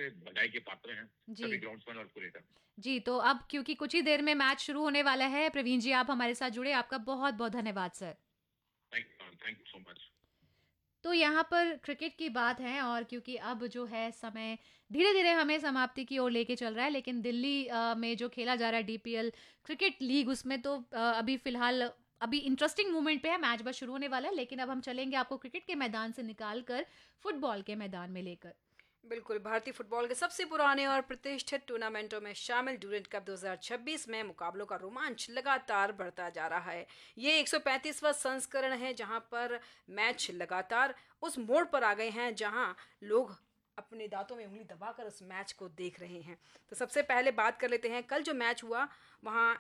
वे बधाई के पात्र हैं जी सभी ग्राउंड्समैन और ऑपरेटर। जी। तो अब क्योंकि कुछ ही देर में मैच शुरू होने वाला है, प्रवीण जी आप हमारे साथ जुड़े, आपका बहुत बहुत धन्यवाद sir. Thank you so much. तो यहाँ पर क्रिकेट की बात है, और क्योंकि अब जो है समय धीरे धीरे हमें समाप्ति की ओर लेके चल रहा है, लेकिन दिल्ली में जो खेला जा रहा है डीपीएल क्रिकेट लीग, उसमें तो अभी फिलहाल अभी इंटरेस्टिंग मोमेंट पे है, मैच बस शुरू होने वाला है। लेकिन अब हम चलेंगे आपको क्रिकेट के मैदान से निकाल कर फुटबॉल के मैदान में लेकर। बिल्कुल, भारतीय फुटबॉल के सबसे पुराने और प्रतिष्ठित टूर्नामेंटों में शामिल ड्यूरेंट कप 2026 में मुकाबलों का रोमांच लगातार बढ़ता जा रहा है। ये 135वां संस्करण है जहां पर मैच लगातार उस मोड़ पर आ गए हैं जहां लोग अपने दांतों में उंगली दबाकर उस मैच को देख रहे हैं। तो सबसे पहले बात कर लेते हैं, कल जो मैच हुआ वहां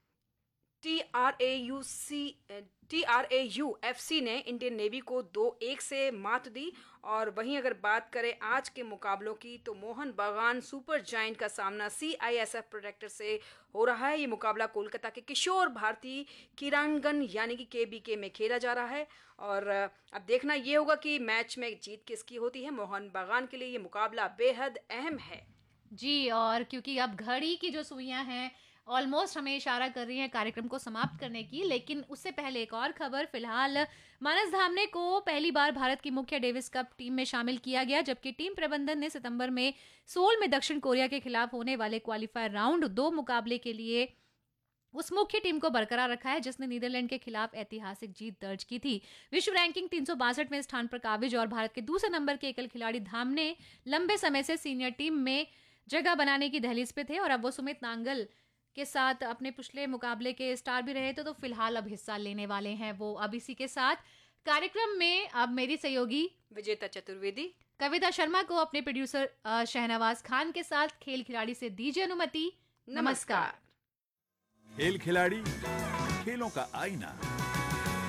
TRAU FC ने इंडियन नेवी को 2-1 से मात दी। और वहीं अगर बात करें आज के मुकाबलों की, तो मोहन बागान सुपर जायंट का सामना CISF प्रोटेक्टर से हो रहा है। ये मुकाबला कोलकाता के किशोर भारती क्रीड़ांगन यानी कि KBK में खेला जा रहा है। और अब देखना ये होगा कि मैच में जीत किसकी होती है। मोहन बागान के लिए ये मुकाबला बेहद अहम है। जी, और क्योंकि अब घड़ी की जो सुइयां हैं ऑलमोस्ट हमें इशारा कर रही हैं कार्यक्रम को समाप्त करने की, लेकिन उससे पहले एक और खबर। फिलहाल मानस धामने को पहली बार भारत की मुख्य डेविस कप टीम में शामिल किया गया, जबकि टीम प्रबंधन ने सितंबर में सोल में दक्षिण कोरिया के खिलाफ होने वाले क्वालिफायर राउंड 2 मुकाबले के लिए उस मुख्य टीम को बरकरार रखा है जिसने नीदरलैंड के खिलाफ ऐतिहासिक जीत दर्ज की थी। विश्व रैंकिंग 362वें स्थान पर काबिज और भारत के दूसरे नंबर के एकल खिलाड़ी धामने लंबे समय से सीनियर टीम में जगह बनाने की दहलीज पे थे, और अब वो सुमित नांगल के साथ अपने पिछले मुकाबले के स्टार भी रहे थे, तो फिलहाल अब हिस्सा लेने वाले हैं वो। अब इसी के साथ कार्यक्रम में अब मेरी सहयोगी विजेता चतुर्वेदी, कविता शर्मा को अपने प्रोड्यूसर शहनवाज खान के साथ खेल खिलाड़ी से दीजिए अनुमति। नमस्कार। खेल खिलाड़ी, खेलों का आईना।